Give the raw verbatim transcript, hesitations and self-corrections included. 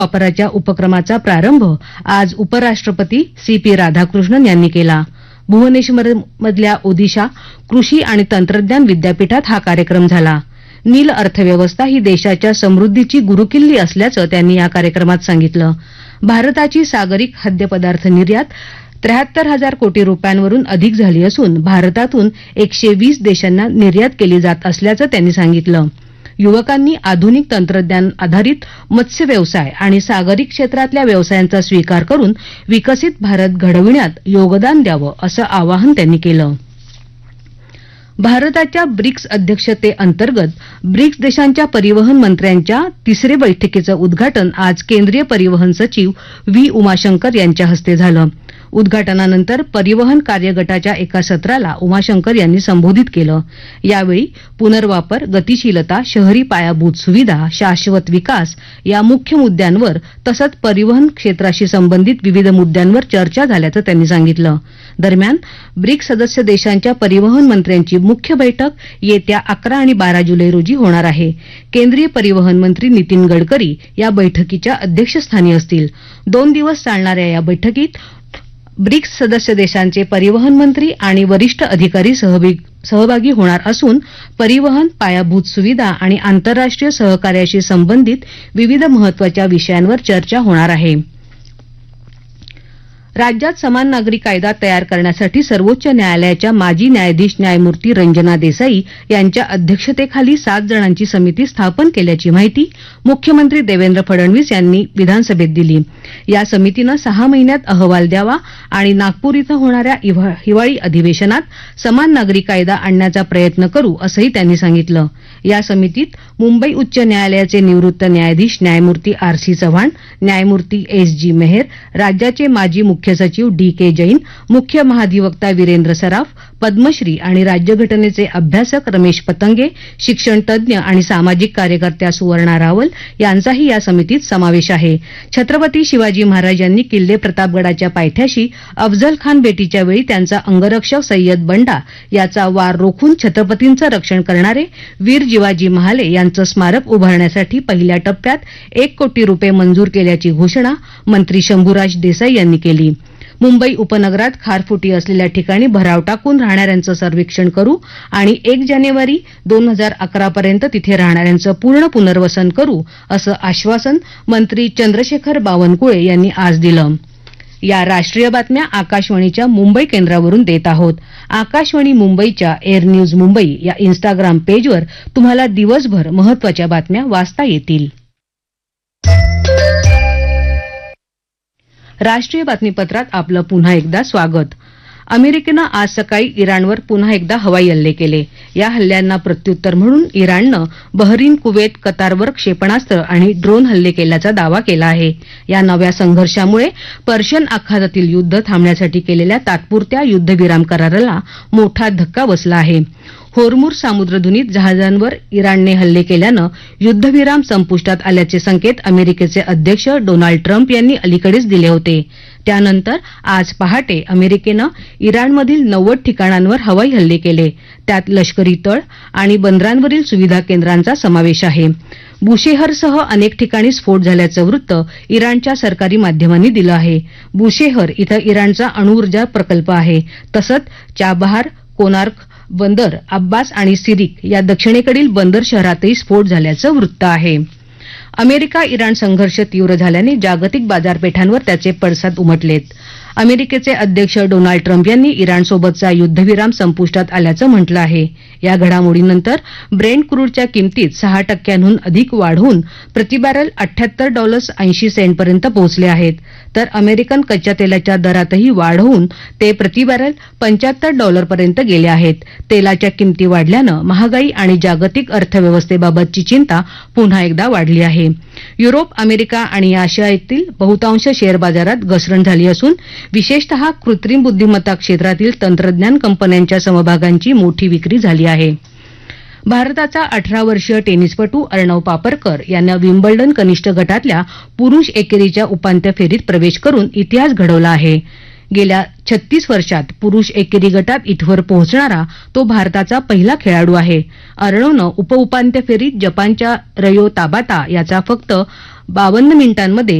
वापराच्या उपक्रमाचा प्रारंभ आज उपराष्ट्रपती सी पी राधाकृष्णन यांनी केला. भुवनेश्वरमधल्या ओदिशा कृषी आणि तंत्रज्ञान विद्यापीठात हा कार्यक्रम झाला. नील अर्थव्यवस्था ही देशाच्या समृद्धीची गुरुकिल्ली असल्याचं त्यांनी या कार्यक्रमात सांगितलं. भारताची सागरी खाद्यपदार्थ निर्यात त्र्याहत्तर हजार कोटी रुपयांवरून अधिक झाली असून भारतातून एकशे वीस देशांना निर्यात केली जात असल्याचं त्यांनी सांगितलं. युवकांनी आधुनिक तंत्रज्ञान आधारित मत्स्य व्यवसाय आणि सागरी क्षेत्रातल्या व्यवसायांचा स्वीकार करून विकसित भारत घडविण्यात योगदान द्यावं असं आवाहन त्यांनी केलं. भारताच्या ब्रिक्स अध्यक्षतेअंतर्गत ब्रिक्स देशांच्या परिवहन मंत्र्यांच्या तिसरे बैठकीचं उद्घाटन आज केंद्रीय परिवहन सचिव व्ही उमाशंकर यांच्या हस्ते झालं. उद्घाटनानंतर परिवहन कार्यगटाच्या एका सत्राला उमाशंकर यांनी संबोधित केलं. यावेळी पुनर्वापर, गतिशीलता, शहरी पायाभूत सुविधा, शाश्वत विकास या मुख्य मुद्द्यांवर तसंच परिवहन क्षेत्राशी संबंधित विविध मुद्द्यांवर चर्चा झाल्याचं त्यांनी सांगितलं. दरम्यान ब्रिक्स सदस्य देशांच्या परिवहन मंत्र्यांची मुख्य बैठक येत्या अकरा आणि बारा जुलै रोजी होणार आहे. केंद्रीय परिवहन मंत्री नितीन गडकरी या बैठकीच्या अध्यक्षस्थानी असतील. दोन दिवस चालणाऱ्या या बैठकीत ब्रिक्स सदस्य देशांचे परिवहन मंत्री आणि वरिष्ठ अधिकारी सहभागी होणार असून परिवहन, पायाभूत सुविधा आणि आंतरराष्ट्रीय सहकार्याशी संबंधित विविध महत्वाच्या विषयांवर चर्चा होणार आहे. राज्यात समान नागरी कायदा तयार करण्यासाठी सर्वोच्च न्यायालयाच्या माजी न्यायाधीश न्यायमूर्ती रंजना देसाई यांच्या अध्यक्षतेखाली सात जणांची समिती स्थापन केल्याची माहिती मुख्यमंत्री देवेंद्र फडणवीस यांनी विधानसभेत दिली. या समितीनं सहा महिन्यात अहवाल द्यावा आणि नागपूर इथं होणाऱ्या हिवाळी अधिवेशनात समान नागरी कायदा आणण्याचा प्रयत्न करू असंही त्यांनी सांगितलं. या समितीत मुंबई उच्च न्यायालयाचे निवृत्त न्यायाधीश न्यायमूर्ती आर सी चव्हाण, न्यायमूर्ती एस जी मेहर, राज्याचे माजी मुख्य सचिव डी के जैन, मुख्य महाधिवक्ता वीरेंद्र सराफ, पद्मश्री आणि राज्यघटनेचे अभ्यासक रमेश पतंगे, शिक्षण तज्ज्ञ आणि सामाजिक कार्यकर्त्या सुवर्णा रावल यांचाही या समितीत समावेश आहे. छत्रपती शिवाजी महाराज यांनी किल्ले प्रतापगडाच्या पायथ्याशी अफझल खान भेटीच्या वेळी त्यांचा अंगरक्षक सय्यद बंडा याचा वार रोखून छत्रपतींचं रक्षण करणारे वीर जिवाजी महाले यांचं स्मारक उभारण्यासाठी पहिल्या टप्प्यात एक कोटी रुपये मंजूर केल्याची घोषणा मंत्री शंभूराज देसाई यांनी केली. मुंबई उपनगरात खारफुटी असलेल्या ठिकाणी भराव टाकून राहणाऱ्यांचं सर्वेक्षण करू आणि एक जानेवारी दोन हजार अकरा पर्यंत तिथे राहणाऱ्यांचं पूर्ण पुनर्वसन करू असं आश्वासन मंत्री चंद्रशेखर बावनकुळे यांनी आज दिलं. या राष्ट्रीय बातम्या आकाशवाणीच्या मुंबई केंद्रावरून देत आहोत. आकाशवाणी मुंबईच्या एअर न्यूज मुंबई या इन्स्टाग्राम पेजवर तुम्हाला दिवसभर महत्वाच्या बातम्या वाचता येतील. राष्ट्रीय बातमीपत्रात आपलं पुन्हा एकदा स्वागत. अमेरिकेनं आज सकाळी इराणवर पुन्हा एकदा हवाई हल्ले केले. या हल्ल्यांना प्रत्युत्तर म्हणून इराणनं बहरीन, कुवेत, कतारवर क्षेपणास्त्र आणि ड्रोन हल्ले केल्याचा दावा केला आहे. या नव्या संघर्षामुळे पर्शियन आखातातील युद्ध थांबण्यासाठी केलेल्या तात्पुरत्या युद्धविराम कराराला मोठा धक्का बसला आहे. होर्मुझ सामुद्रधुनीत जहाजांवर इराणने हल्ले केल्यानं युद्धविराम संपुष्टात आल्याचे संकेत अमेरिकेचे अध्यक्ष डोनाल्ड ट्रम्प यांनी अलीकडेच दिले होते. त्यानंतर आज पहाटे अमेरिकेनं इराणमधील नव्वद ठिकाणांवर हवाई हल्ले केले. त्यात लष्करी तळ आणि बंदरांवरील सुविधा केंद्रांचा समावेश आहे. बुशेहरसह अनेक ठिकाणी स्फोट झाल्याचं वृत्त इराणच्या सरकारी माध्यमांनी दिलं आहे. बुशेहर इथं इराणचा अणुऊर्जा प्रकल्प आहे. तसंच चाबहार, कोनार्क बंदर, अब्बास आणि सिरिक या दक्षिणेकडील बंदर शहरातही स्फोट झाल्याचं वृत्त आहे. अमेरिका इराण संघर्ष तीव्र झाल्याने जागतिक बाजारपेठांवर त्याचे पडसाद उमटलेत. अमेरिकेचे अध्यक्ष डोनाल्ड ट्रम्प यांनी इराणसोबतचा युद्धविराम संपुष्टात आल्याचं म्हटलं आहे. या घडामोडीनंतर ब्रेंट क्रूडच्या किमतीत सहा टक्क्यांहून अधिक वाढून प्रतिबॅरल अठ्ठ्याहत्तर डॉलर्स ऐंशी सेंटपर्यंत पोहोचले आहेत. तर अमेरिकन कच्च्या तेलाच्या दरातही वाढ होऊन ते प्रतिबॅरल पंच्याहत्तर डॉलरपर्यंत गेले आहेत. तेलाच्या किमती वाढल्यानं महागाई आणि जागतिक अर्थव्यवस्थेबाबतची चिंता पुन्हा एकदा वाढली आहे. युरोप, अमेरिका आणि आशियातील बहुतांश शेअर बाजारात घसरण झाली असून विशेषतः कृत्रिम बुद्धिमत्ता क्षेत्रातील तंत्रज्ञान कंपन्यांच्या समभागांची मोठी विक्री झाली आहे. भारताचा अठरा वर्षीय टेनिसपटू अर्णव पापरकर यानं विम्बल्डन कनिष्ठ गटातल्या पुरुष एकेरीच्या उपांत्य फेरीत प्रवेश करून इतिहास घडवला आहे. गेल्या छत्तीस वर्षात पुरुष एकेरी गटात इथवर पोहोचणारा तो भारताचा पहिला खेळाडू आहे. अर्णवनं उपउपांत्य फेरीत जपानच्या रयो ताबाता याचा फक्त बावन्न मिनिटांमध्ये